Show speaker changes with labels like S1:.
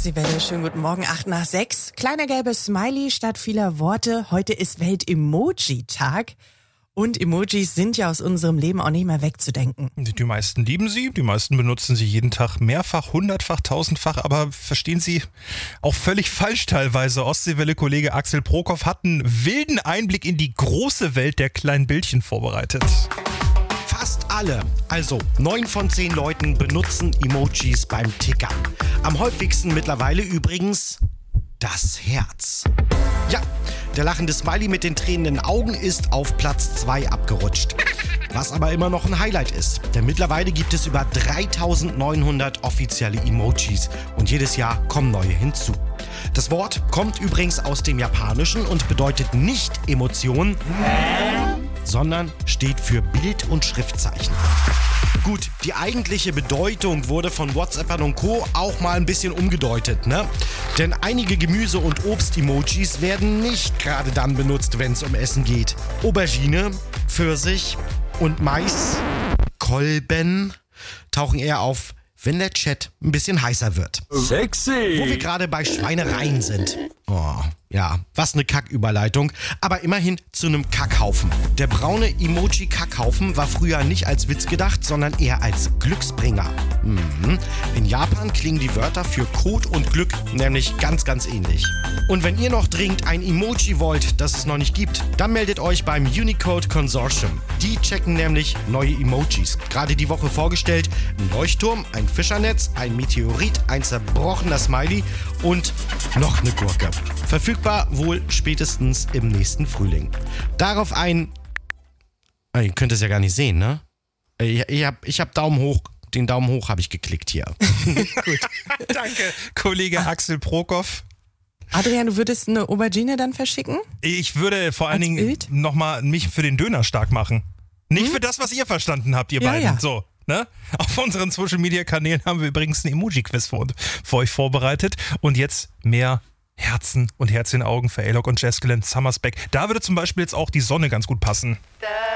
S1: Ostseewelle, schönen guten Morgen, 8:06. Kleiner gelbes Smiley statt vieler Worte. Heute ist Welt-Emoji-Tag. Und Emojis sind ja aus unserem Leben auch nicht mehr wegzudenken.
S2: Die meisten lieben sie, die meisten benutzen sie jeden Tag mehrfach, hundertfach, tausendfach, aber verstehen Sie, auch völlig falsch teilweise. Ostseewelle-Kollege Axel Prokop hat einen wilden Einblick in die große Welt der kleinen Bildchen vorbereitet.
S3: Fast alle, also 9 von 10 Leuten benutzen Emojis beim Tickern. Am häufigsten mittlerweile übrigens das Herz. Ja, der lachende Smiley mit den tränenden Augen ist auf Platz 2 abgerutscht. Was aber immer noch ein Highlight ist, denn mittlerweile gibt es über 3900 offizielle Emojis und jedes Jahr kommen neue hinzu. Das Wort kommt übrigens aus dem Japanischen und bedeutet nicht Emotion, sondern steht für Bild- und Schriftzeichen. Gut, die eigentliche Bedeutung wurde von WhatsAppern und Co. auch mal ein bisschen umgedeutet, ne? Denn einige Gemüse- und Obst-Emojis werden nicht gerade dann benutzt, wenn es um Essen geht. Aubergine, Pfirsich und Mais, Kolben tauchen eher auf, wenn der Chat ein bisschen heißer wird.
S4: Sexy!
S3: Wo wir gerade bei Schweinereien sind. Oh, ja, was eine Kacküberleitung. Aber immerhin zu einem Kackhaufen. Der braune Emoji-Kackhaufen war früher nicht als Witz gedacht, sondern eher als Glücksbringer. In Japan klingen die Wörter für Code und Glück nämlich ganz, ganz ähnlich. Und wenn ihr noch dringend ein Emoji wollt, das es noch nicht gibt, dann meldet euch beim Unicode Consortium. Die checken nämlich neue Emojis. Gerade die Woche vorgestellt, ein Leuchtturm, ein Fischernetz, ein Meteorit, ein zerbrochener Smiley und noch eine Gurke. Verfügbar wohl spätestens im nächsten Frühling. Darauf ein... Ihr könnt es ja gar nicht sehen, ne? Ich hab Daumen hoch. Den Daumen hoch habe ich geklickt hier.
S2: Gut, danke, Kollege Axel Prokop.
S1: Adrian, du würdest eine Aubergine dann verschicken?
S2: Ich würde vor allen
S1: Als
S2: Dingen
S1: Bild?
S2: nochmal mich für den Döner stark machen. Nicht für das, was ihr verstanden habt, ihr
S1: Ja,
S2: beiden.
S1: ja.
S2: So, ne? Auf unseren Social-Media-Kanälen haben wir übrigens ein Emoji-Quiz für euch vorbereitet. Und jetzt mehr Herzen und Herz in den Augen für Alok und Jess Glenn Summersback. Da würde zum Beispiel jetzt auch die Sonne ganz gut passen.